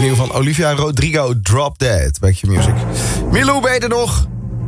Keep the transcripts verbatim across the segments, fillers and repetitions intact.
nieuwe van Olivia Rodrigo, Drop Dead. Back Your Music. Milou, ben je er nog?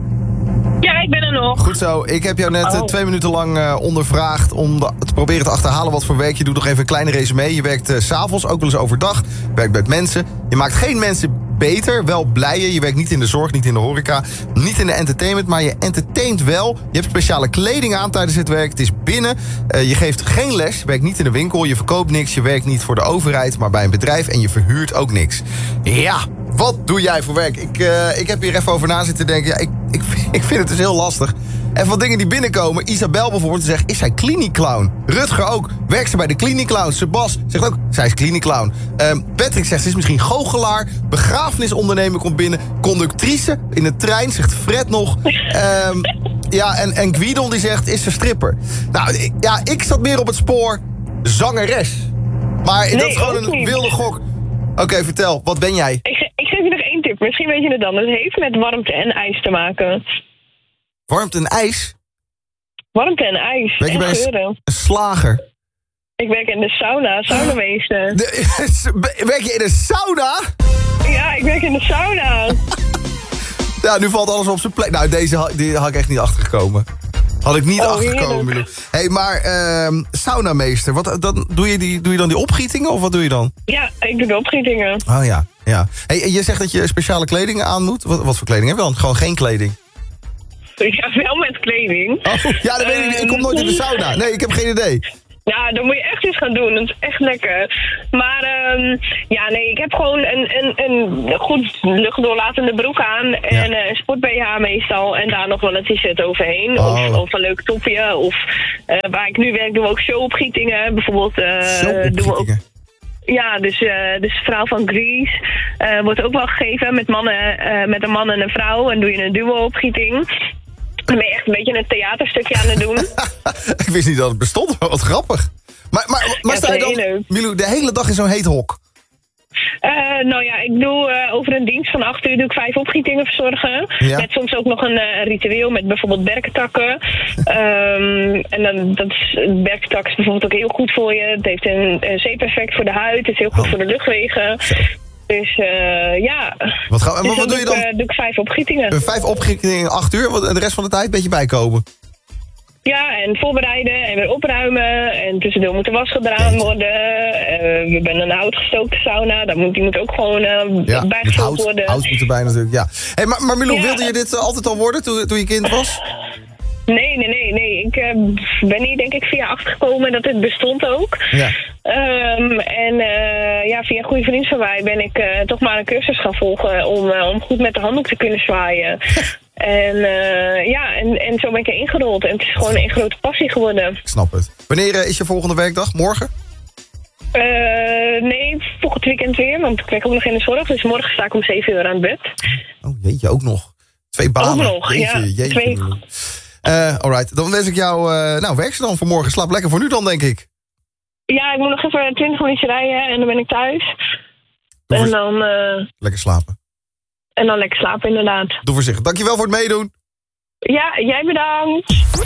Ja, ik ben er nog. Goed zo, ik heb jou net oh. uh, twee minuten lang uh, ondervraagd... om de, te proberen te achterhalen wat voor werk je doet. Nog even een kleine resume. Je werkt uh, 's avonds, ook wel eens overdag. Je werkt met mensen. Je maakt geen mensen beter, wel blijer. Je werkt niet in de zorg, niet in de horeca, niet in de entertainment... maar je entertaint wel. Je hebt speciale kleding aan tijdens het werk. Het is binnen. Uh, je geeft geen les. Je werkt niet in de winkel. Je verkoopt niks. Je werkt niet voor de overheid, maar bij een bedrijf. En je verhuurt ook niks. Ja, wat doe jij voor werk? Ik, uh, ik heb hier even over na zitten denken. Ja, ik, ik, ik vind het dus heel lastig. En van dingen die binnenkomen, Isabel bijvoorbeeld zegt... is zij kliniekclown? Rutger ook. Werkt ze bij de kliniekclown? Sebas zegt ook, zij is kliniekclown. Um, Patrick zegt, ze is misschien goochelaar. Begrafenisondernemer komt binnen. Conductrice in de trein, zegt Fred nog. Um, ja, en, en Guidon die zegt, is ze stripper? Nou, ik, ja, ik zat meer op het spoor zangeres. Maar nee, dat is gewoon een niet. wilde gok. Oké, okay, vertel, wat ben jij? Ik, ik geef je nog één tip, misschien weet je het dan. Het heeft met warmte en ijs te maken. Warmte en ijs? Warmte en ijs. Werk je bij een, een slager? Ik werk in de sauna, saunameester. De, werk je in een sauna? Ja, ik werk in de sauna. Ja, nu valt alles op zijn plek. Nou, deze die had ik echt niet achtergekomen. Had ik niet oh, achtergekomen. Hé, hey, maar uh, saunameester, wat, dan, doe, je die, doe je dan die opgietingen of wat doe je dan? Ja, ik doe de opgietingen. Oh ja, ja. Hey, je zegt dat je speciale kleding aan moet. Wat, wat voor kleding heb je dan? Gewoon geen kleding? Ja, wel met kleding. Oh, ja, dat weet ik niet. Ik kom nooit in de sauna. Nee, ik heb geen idee. Ja, dat moet je echt eens gaan doen. Dat is echt lekker. Maar um, ja, nee, ik heb gewoon een, een, een goed luchtdoorlatende broek aan. En ja. een sport-B H meestal. En daar nog wel een t-shirt overheen. Oh. Of, of een leuk topje. Of uh, waar ik nu werk doen we ook showopgietingen. Bijvoorbeeld uh, doen we ook... Ja, dus, uh, dus de vrouw van Grease uh, wordt ook wel gegeven met, mannen, uh, met een man en een vrouw. En doe je een duo-opgieting. Dan ben je echt een beetje een theaterstukje aan het doen. Ik wist niet dat het bestond, maar wat grappig. Maar, maar, maar ja, sta je dan, Milou, de hele dag in zo'n heet hok? Uh, nou ja, ik doe uh, over een dienst van acht uur doe ik vijf opgietingen verzorgen. Ja. Met soms ook nog een uh, ritueel met bijvoorbeeld berkentakken. Um, en dan, dat is, berkentak is bijvoorbeeld ook heel goed voor je. Het heeft een, een zeepeffect voor de huid. Het is heel goed oh. voor de luchtwegen. Zo. Dus uh, ja, wat, ga, dus wat dan doe je dan? Ik, uh, doe ik vijf opgietingen. Vijf opgietingen in acht uur, en de rest van de tijd een beetje bijkomen? Ja, en voorbereiden en weer opruimen. En tussendoor moet de was gedaan worden. Uh, we hebben een houtgestookte sauna. Daar moet, die moet ook gewoon uh, ja, bijgevuld hout, worden. Hout moet erbij natuurlijk, ja. Hey, maar maar Milou, ja. wilde je dit uh, altijd al worden toen, toen je kind was? Nee, nee, nee, nee. Ik uh, ben hier denk ik via achtergekomen dat het bestond ook. Ja. Um, en uh, ja, via een goede vriend van mij ben ik uh, toch maar een cursus gaan volgen om, uh, om goed met de handdoek te kunnen zwaaien. En uh, ja, en, en zo ben ik erin gerold. En het is gewoon een grote passie geworden. Ik snap het. Wanneer uh, is je volgende werkdag? Morgen? Uh, nee, volgend weekend weer, want ik werk ook nog in de zorg. Dus morgen sta ik om zeven uur aan het bed. Oh jeetje, ook nog. Twee banen. Ook nog, jeetje, ja. Jeetje. Twee... Uh, alright, dan wens ik jou... Uh, nou, werk ze dan voor morgen. Slaap lekker voor nu dan, denk ik. Ja, ik moet nog even twintig minuutjes rijden en dan ben ik thuis. Doe en dan... Uh... Lekker slapen. En dan lekker slapen, inderdaad. Doe voorzichtig. Dankjewel voor het meedoen. Ja, jij bedankt.